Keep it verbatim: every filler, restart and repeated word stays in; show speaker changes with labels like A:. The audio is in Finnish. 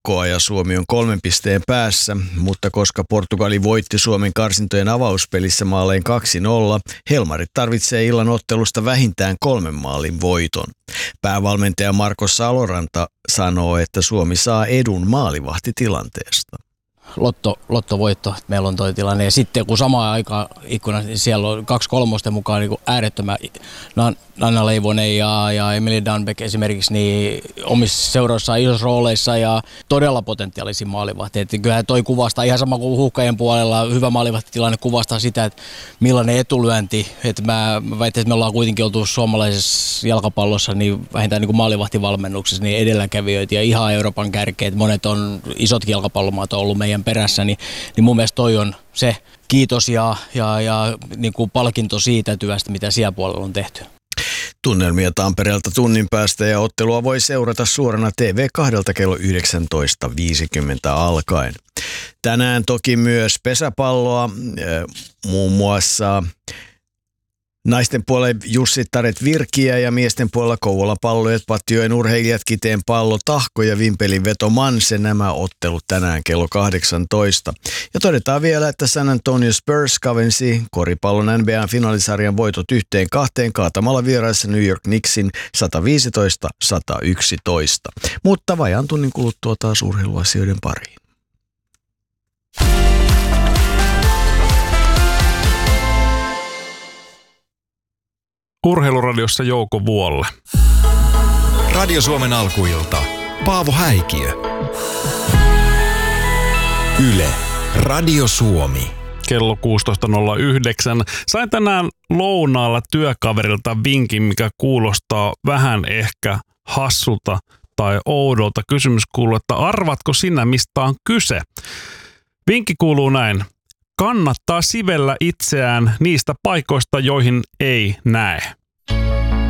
A: jatkoa ja Suomi on kolmen pisteen päässä, mutta koska Portugali voitti Suomen karsintojen avauspelissä maalein kaksi nolla, Helmarit tarvitsee illan ottelusta vähintään kolmen maalin voiton. Päävalmentaja Marko Saloranta sanoo, että Suomi saa edun maalivahtitilanteesta.
B: Lotto, lottovoitto, että meillä on toi tilanne. Ja sitten kun samaan aikaan ikkuna, niin siellä on kaksi kolmosten mukaan niin äärettömän Nanna Leivonen ja, ja Emily Dunbeck esimerkiksi niin omissa seuroissaan isoissa rooleissa ja todella potentiaalisia maalivahtia. Että kyllähän toi kuvastaa ihan sama kuin Huuhkajien puolella. Hyvä maalivahtitilanne kuvastaa sitä, että millainen etulyönti. Että mä väitän, että me ollaan kuitenkin oltu suomalaisessa jalkapallossa niin vähintään niin kuin maalivahtivalmennuksessa niin edelläkävijöitä ja ihan Euroopan kärkeet. Monet on isot jalkapallomaat on ollut meidän perässä, niin, niin mun mielestä toi on se kiitos ja, ja, ja niin kuin palkinto siitä työstä, mitä siellä puolella on tehty.
A: Tunnelmia Tampereelta tunnin päästä ja ottelua voi seurata suorana T V kaksi kello yhdeksäntoista viisikymmentä alkaen. Tänään toki myös pesäpalloa, muun muassa naisten puolella Jussi Taret Virkiä ja miesten puolella Kouvolan Pallojet, Patjoen urheilijat, Kiteen Pallo, Tahko ja Vimpelin Veto Manse, nämä ottelut tänään kello kahdeksantoista. Ja todetaan vielä, että San Antonio Spurs kavensi koripallon N B A-finaalisarjan voitot yhteen kahteen kaatamalla vieraissa New York Knicksin sata viisitoista sata yksitoista. Mutta vajaan tunnin kuluttua taas urheiluasioiden pariin.
C: Urheiluradiossa Jouko Vuolle.
D: Radio Suomen alkuilta. Paavo Häikiö. Yle. Radio Suomi.
C: Kello kuusitoista nolla yhdeksän. Sain tänään lounaalla työkaverilta vinkin, mikä kuulostaa vähän ehkä hassulta tai oudolta. Kysymys kuuluu, että arvatko sinä, mistä on kyse? Vinkki kuuluu näin. Kannattaa sivellä itseään niistä paikoista, joihin ei näe.